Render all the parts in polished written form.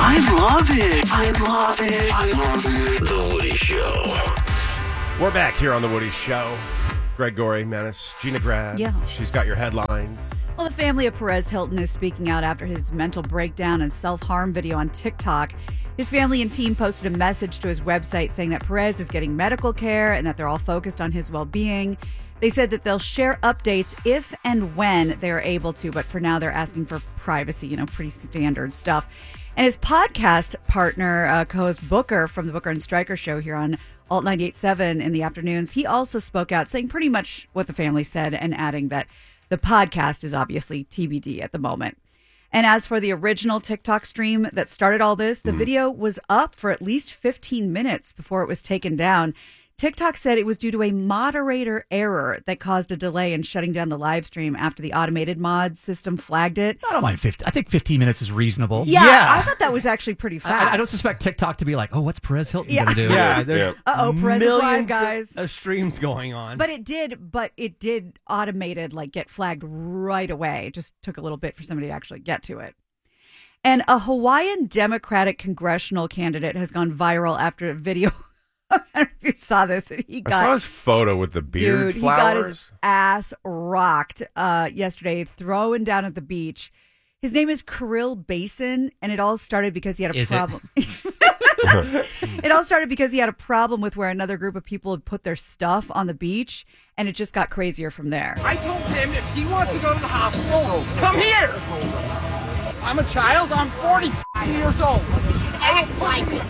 I love it. I love it. I love it. The Woody Show. We're back here on The Woody Show. Greg Gorey, Menace, Gina Grad. Yeah. She's got your headlines. Well, the family of Perez Hilton is speaking out after his mental breakdown and self-harm video on TikTok. His family and team posted a message to his website saying that Perez is getting medical care and that they're all focused on his well-being. They said that they'll share updates if and when they're able to, but for now they're asking for privacy, pretty standard stuff. And his podcast partner, co-host Booker from the Booker and Stryker show here on Alt 98.7 in the afternoons, he also spoke out saying pretty much what the family said and adding that the podcast is obviously TBD at the moment. And as for the original TikTok stream that started all this, the video was up for at least 15 minutes before it was taken down. TikTok said it was due to a moderator error that caused a delay in shutting down the live stream after the automated mods system flagged it. I don't mind 50. I think 15 minutes is reasonable. Yeah. I thought that was actually pretty fast. I don't suspect TikTok to be like, oh, what's Perez Hilton going to do? Yeah, there's Perez is live, guys. of streams going on. But it did automated, get flagged right away. It just took a little bit for somebody to actually get to it. And a Hawaiian Democratic congressional candidate has gone viral after a video. I don't know if you saw this. I saw his photo with the beard Dude, flowers. he got his ass rocked yesterday, throwing down at the beach. His name is Kirill Basin, and it all started because he had a problem. It all started because he had a problem with where another group of people had put their stuff on the beach, and it just got crazier from there. I told him if he wants to go to the hospital, come here. I'm a child. I'm 40 years old. You should act like it.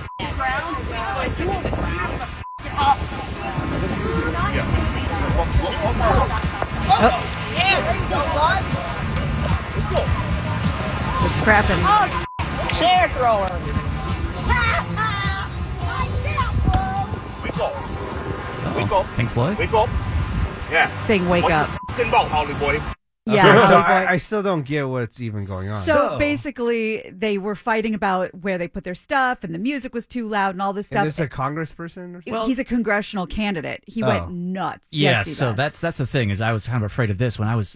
They're scrapping. Chair thrower. Wake up. Pink Floyd? Wake up. Yeah. Saying wake What up. you f***ing about, Holly boy? Yeah. so Holly boy. I still don't get what's even going on. So basically, they were fighting about where they put their stuff, and the music was too loud, and all this stuff. And this is a congressperson or something? He's a congressional candidate. He went nuts. Yeah, Yes, he so does. that's the thing is I was kind of afraid of this when I was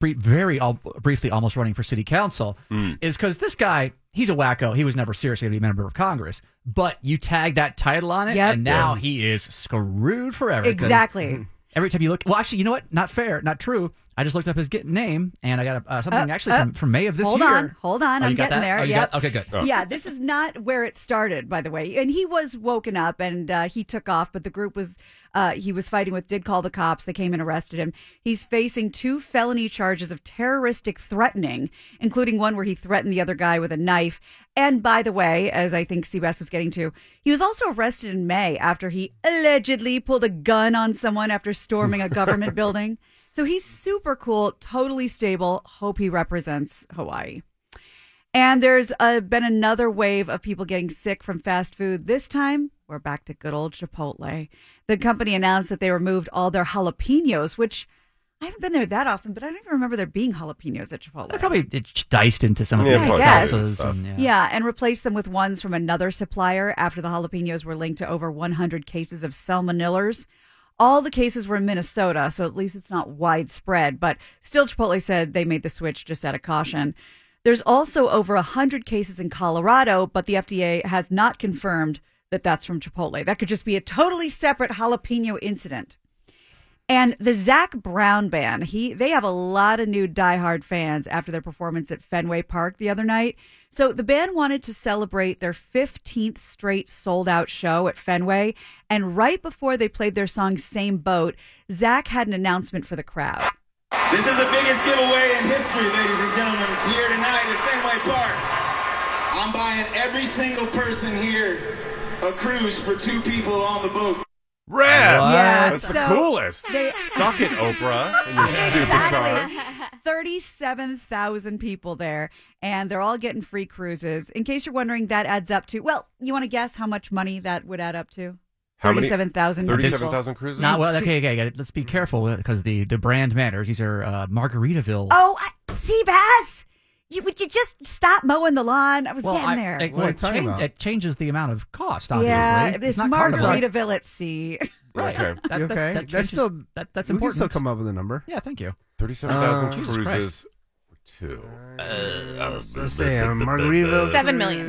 briefly almost running for city council is because this guy, he's a wacko. He was never seriously going to be a member of Congress. But you tag that title on it, and now he is screwed forever. Exactly. Every time you look, well, actually, you know what? Not fair, not true. I just looked up his name, and I got something from May of this year. Hold on. Oh, I'm you got getting that? there. Oh, you Yep. got- okay, good. Oh. Yeah, this is not where it started, by the way. And he was woken up, and he took off, but the group he was fighting with did call the cops. They came and arrested him. He's facing 2 felony charges of terroristic threatening, including one where he threatened the other guy with a knife. And by the way, as I think Seabass was getting to, he was also arrested in May after he allegedly pulled a gun on someone after storming a government building. So he's super cool, totally stable. Hope he represents Hawaii. And there's been another wave of people getting sick from fast food. This time, we're back to good old Chipotle. The company announced that they removed all their jalapenos, which I haven't been there that often, but I don't even remember there being jalapenos at Chipotle. They probably diced into some of the Yes. salsas. And, Yeah, and replaced them with ones from another supplier after the jalapenos were linked to over 100 cases of salmonellas. All the cases were in Minnesota, so at least it's not widespread. But still, Chipotle said they made the switch just out of caution. There's also over 100 cases in Colorado, but the FDA has not confirmed that that's from Chipotle. That could just be a totally separate jalapeno incident. And the Zac Brown Band, they have a lot of new diehard fans after their performance at Fenway Park the other night. So the band wanted to celebrate their 15th straight sold-out show at Fenway. And right before they played their song Same Boat, Zac had an announcement for the crowd. This is the biggest giveaway in history, ladies and gentlemen, here tonight at Fenway Park. I'm buying every single person here a cruise for 2 people on the boat. Rad! Yeah, That's the so coolest. Suck it, Oprah, in your stupid car. 37,000 people there, and they're all getting free cruises. In case you're wondering, that adds up to, well, you want to guess how much money that would add up to? How many? 37,000 37,000 cruises? Not well. Okay. Let's be careful because the brand matters. These are Margaritaville. Oh, Seabass! Would you just stop mowing the lawn? I was getting there. It changes the amount of cost, obviously. Yeah, it's not Carnival. Margaritaville at sea. Right. Okay. That That's still that's we important. can still come up with a number. Yeah, thank you. 37,000 Jesus cruises for 2. Let's say Margaritaville. 7 million.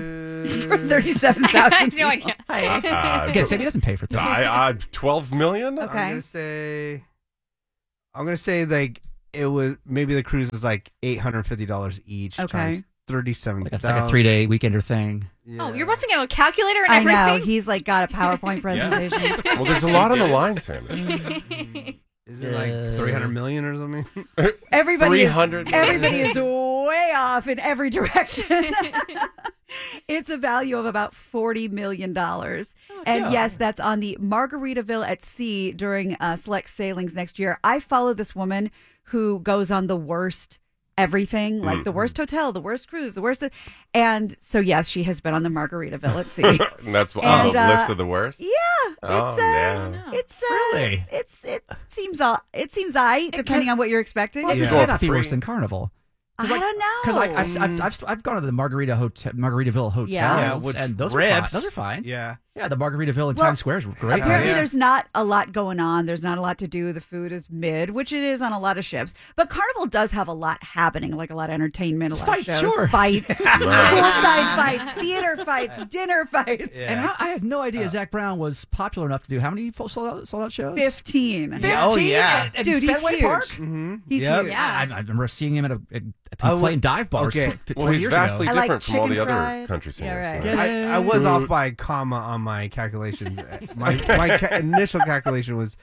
For 37,000. I have no idea. Again, Sandy doesn't pay for things. 12 million? Okay. I'm gonna say like it was maybe the cruise was like $850 each. Okay. Times 37,000. Like a 3-day weekender thing. Yeah. Oh, you're busting out a calculator and I everything? know. He's like got a PowerPoint presentation. Well, there's a lot on the line, Sandy. Is it like 300 million or something? Everybody 300 everybody is way off in every direction. It's a value of about $40 million. And yes, that's on the Margaritaville at Sea during select sailings next year. I follow this woman who goes on the worst everything, like the worst hotel, the worst cruise, the worst. And so, yes, she has been on the Margaritaville at Sea. And that's on the list of the worst? Yeah. Oh, It's Really? it seems aight, depending on what you're expecting. Well, it cannot be worse than Carnival. I don't know. Because I've gone to the Margaritaville hotels, Yeah, and those ribs. are fine. Those are fine. Yeah. Yeah, the Margaritaville in Times Square is great. Apparently, there's not a lot going on. There's not a lot to do. The food is mid, which it is on a lot of ships. But Carnival does have a lot happening, like a lot of entertainment, a lot Fights, of shows, sure. fights, poolside fights, theater fights, dinner fights. And I had no idea Zach Brown was popular enough to do how many sold out shows? 15. Oh, yeah. At Dude, he's Fenway huge. Park? Mm-hmm. He's Yep. huge. Yeah. I remember seeing him at playing dive bars okay. 20 Well, he's years vastly ago. I like different from all the chicken other fried. country singers. Yeah, right. I was off by a comma on my calculations. my initial calculation was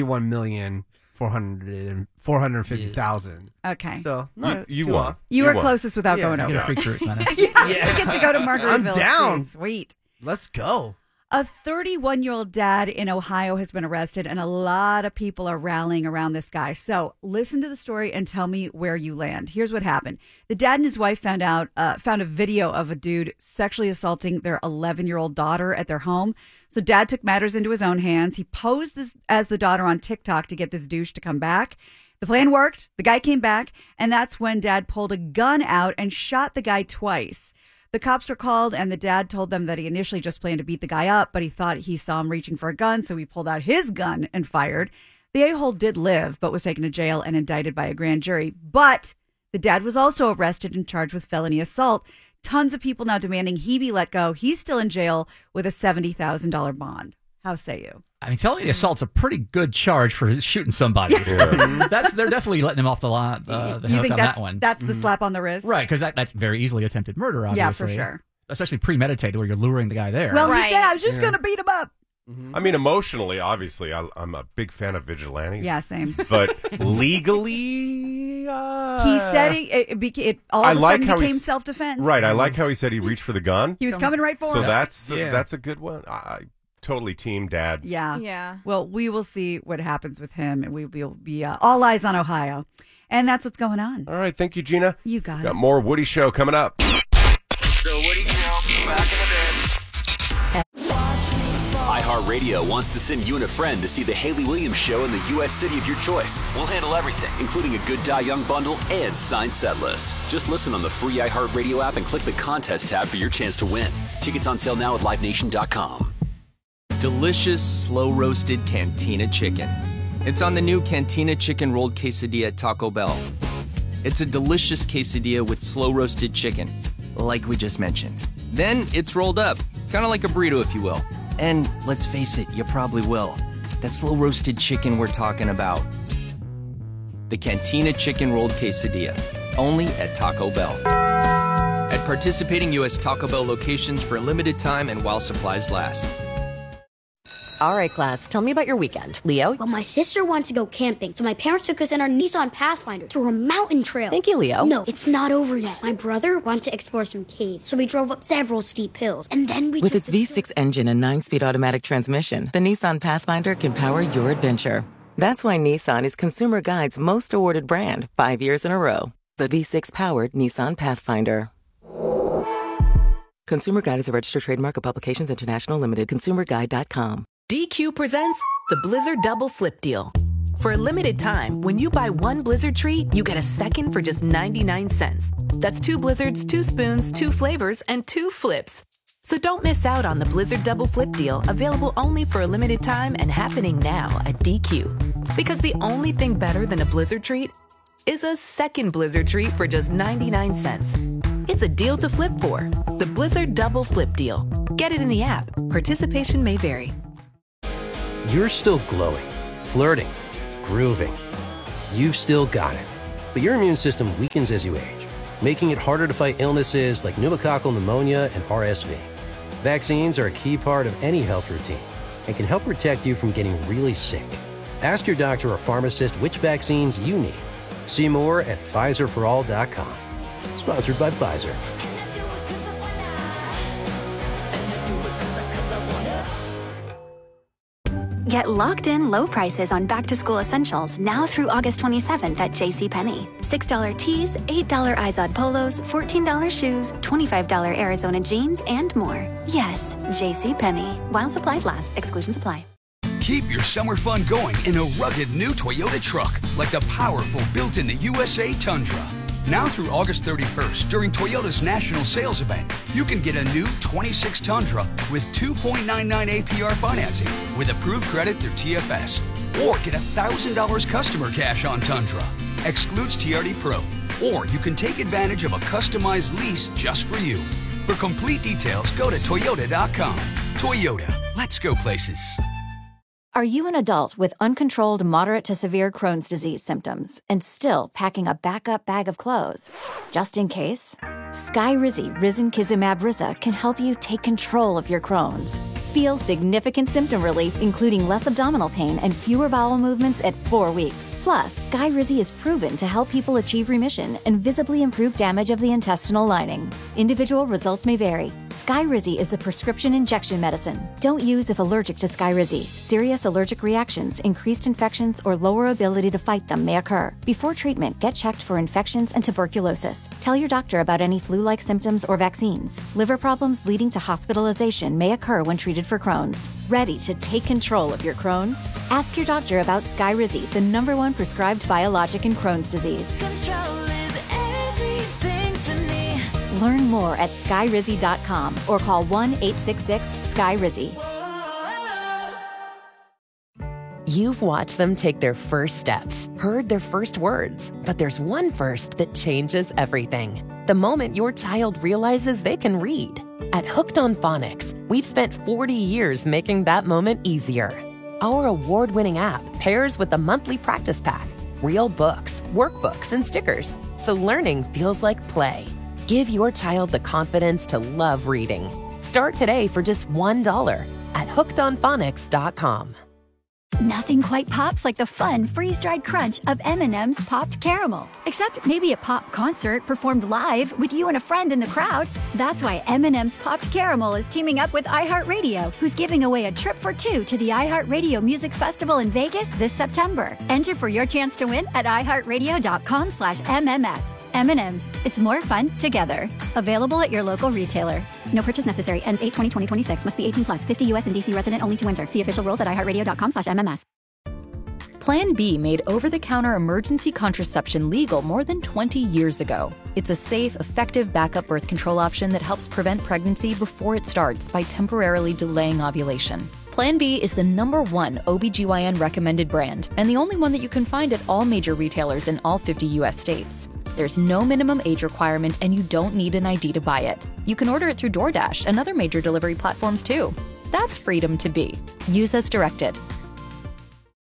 450,000. Okay. So You too won. off. You were won. closest without Yeah. going Get over. a free cruise, man. You get to go to Margaritaville. I'm down. Sweet. Let's go. A 31-year-old dad in Ohio has been arrested, and a lot of people are rallying around this guy. So listen to the story and tell me where you land. Here's what happened. The dad and his wife found a video of a dude sexually assaulting their 11-year-old daughter at their home. So dad took matters into his own hands. He posed this as the daughter on TikTok to get this douche to come back. The plan worked. The guy came back, and that's when dad pulled a gun out and shot the guy twice. The cops were called, and the dad told them that he initially just planned to beat the guy up, but he thought he saw him reaching for a gun, so he pulled out his gun and fired. The a-hole did live, but was taken to jail and indicted by a grand jury. But the dad was also arrested and charged with felony assault. Tons of people now demanding he be let go. He's still in jail with a $70,000 bond. How say you? I mean, felony assault's a pretty good charge for shooting somebody. They're definitely letting him off the line. You hook think on that's, that one. that's the slap on the wrist? Right, because that's very easily attempted murder, obviously. Yeah, for sure. Especially premeditated, where you're luring the guy there. Well, Right. he said, I was just going to beat him up. I mean, emotionally, obviously, I'm a big fan of vigilantes. Yeah, same. But legally, He said it all I of a like sudden how became he's- self-defense. Right, I like how he said he reached for the gun. He was coming right for So him. that's a good one. I totally team dad. Yeah. Yeah. Well, we will see what happens with him, and we will be all eyes on Ohio. And that's what's going on. All right, thank you, Gina. You got Got it. more Woody Show coming up. The Woody Show, back in the day. iHeartRadio wants to send you and a friend to see the Haley Williams Show in the U.S. city of your choice. We'll handle everything, including a Good Die Young bundle and signed set list. Just listen on the free iHeartRadio app and click the contest tab for your chance to win. Tickets on sale now at LiveNation.com. Delicious, slow-roasted Cantina chicken. It's on the new Cantina Chicken Rolled Quesadilla at Taco Bell. It's a delicious quesadilla with slow-roasted chicken, like we just mentioned. Then it's rolled up, kind of like a burrito, if you will. And let's face it, you probably will. That slow-roasted chicken we're talking about. The Cantina Chicken Rolled Quesadilla, only at Taco Bell. At participating U.S. Taco Bell locations for a limited time and while supplies last. All right, class, tell me about your weekend. Leo? Well, my sister wants to go camping, so my parents took us in our Nissan Pathfinder through a mountain trail. Thank you, Leo. No, it's not over yet. My brother wanted to explore some caves, so we drove up several steep hills, and then we With its V6 engine and 9-speed automatic transmission, the Nissan Pathfinder can power your adventure. That's why Nissan is Consumer Guide's most awarded brand 5 years in a row. The V6-powered Nissan Pathfinder. Consumer Guide is a registered trademark of Publications International Limited. ConsumerGuide.com. DQ presents the Blizzard Double Flip Deal. For a limited time, when you buy one Blizzard treat, you get a second for just 99 cents. That's 2 Blizzards, 2 spoons, 2 flavors, and 2 flips. So don't miss out on the Blizzard Double Flip Deal, available only for a limited time and happening now at DQ. Because the only thing better than a Blizzard treat is a second Blizzard treat for just 99 cents. It's a deal to flip for. The Blizzard Double Flip Deal. Get it in the app. Participation may vary. You're still glowing, flirting, grooving. You've still got it. But your immune system weakens as you age, making it harder to fight illnesses like pneumococcal pneumonia and RSV. Vaccines are a key part of any health routine and can help protect you from getting really sick. Ask your doctor or pharmacist which vaccines you need. See more at PfizerForAll.com. Sponsored by Pfizer. Get locked-in low prices on back-to-school essentials now through August 27th at JCPenney. $6 tees, $8 Izod polos, $14 shoes, $25 Arizona jeans, and more. Yes, JCPenney. While supplies last, exclusions apply. Keep your summer fun going in a rugged new Toyota truck like the powerful built-in-the-USA Tundra. Now through August 31st, during Toyota's national sales event, you can get a new 26 Tundra with 2.99 APR financing with approved credit through TFS. Or get $1,000 customer cash on Tundra. Excludes TRD Pro. Or you can take advantage of a customized lease just for you. For complete details, go to Toyota.com. Toyota, let's go places. Are you an adult with uncontrolled moderate to severe Crohn's disease symptoms and still packing a backup bag of clothes? Just in case? Skyrizi Risankizumab Riza can help you take control of your Crohn's. Feel significant symptom relief, including less abdominal pain and fewer bowel movements at 4 weeks. Plus, Skyrizi is proven to help people achieve remission and visibly improve damage of the intestinal lining. Individual results may vary. Skyrizi is a prescription injection medicine. Don't use if allergic to Skyrizi. Serious allergic reactions, increased infections, or lower ability to fight them may occur. Before treatment, get checked for infections and tuberculosis. Tell your doctor about any flu-like symptoms or vaccines. Liver problems leading to hospitalization may occur when treated for Crohn's. Ready to take control of your Crohn's? Ask your doctor about Skyrizi, the #1 prescribed biologic in Crohn's disease. Control is everything to me. Learn more at skyrizi.com or call 1-866-SKYRIZI. You've watched them take their first steps, heard their first words, but there's one first that changes everything. The moment your child realizes they can read. At Hooked on Phonics, we've spent 40 years making that moment easier. Our award-winning app pairs with a monthly practice pack, real books, workbooks, and stickers, so learning feels like play. Give your child the confidence to love reading. Start today for just $1 at hookedonphonics.com. Nothing quite pops like the fun freeze-dried crunch of M&M's Popped Caramel. Except maybe a pop concert performed live with you and a friend in the crowd. That's why M&M's Popped Caramel is teaming up with iHeartRadio, who's giving away a trip for 2 to the iHeartRadio Music Festival in Vegas this September. Enter for your chance to win at iHeartRadio.com/MMS. M&M's. It's more fun together. Available at your local retailer. No purchase necessary. Ends 8/20/2026. Must be 18 plus. 50 U.S. and D.C. resident only to enter. See official rules at iHeartRadio.com/MMS. Plan B made over-the-counter emergency contraception legal more than 20 years ago. It's a safe, effective backup birth control option that helps prevent pregnancy before it starts by temporarily delaying ovulation. Plan B is the #1 OBGYN recommended brand and the only one that you can find at all major retailers in all 50 U.S. states. There's no minimum age requirement and you don't need an ID to buy it. You can order it through DoorDash and other major delivery platforms too. That's freedom to be. Use as directed.